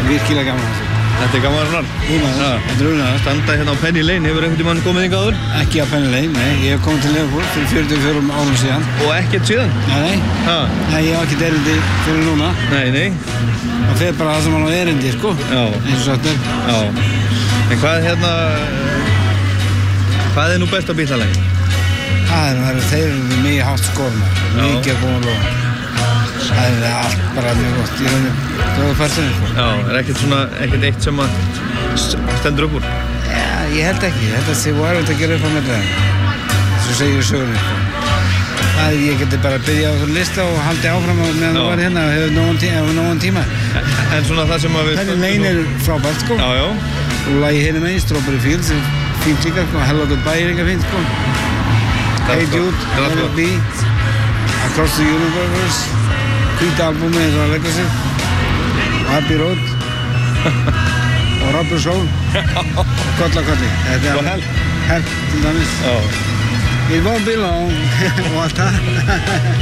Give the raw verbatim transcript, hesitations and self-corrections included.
virkilega gaman að þessu. Þetta er gaman svona. Unaðast, þetta er unaðast. Standa hérna á Penny Lane, hefur einhvern tímann komið hingað áður? Ekki á Penny Lane, nei. Ég hef komið til Liverpool fyrir fjörutíu og fjórum árum síðan. Og ekkert síðan? Nei, nei. Ha? Nei, ég hef ekki erindi fyrir núna. Nei, nei. Það fer bara það sem hann á erindi, sko. Já. Eins og sagt er. Já. En hvað er hérna... Hvað er nú besta bílalagi? Það er að þeir eru mjög hátt skorma. Mikið góðan lofa. Það er allt bara mjög gott. Ég raunin góðu færsinni, sko. Já, er ekkert svona, ekkert eitt sem að stendur upp úr? Já, ég held ekki. Ég held að þið voru að gera upp á millega. Svo segir ég sögurinn, sko. Það er, ég geti bara að byrja á svona lista og haldi áfram meðan það var hérna og hefur nógan tíma, nógan tíma. En svona það sem að við... Penny Lane er frábært, sko. Já, já. Og lagi hérna megin, Strawberry Fields, er fínt líka, sko. Hello Goodbye er líka fínt, sko. Hey Jude, Let It Be, Across the Universe, hvíta albúmi eins og að leggja sig, Abbey Road og Rubber Soul, Kolla Kolli. Og Help. Help til dæmis. Já. It won't be long og allt það.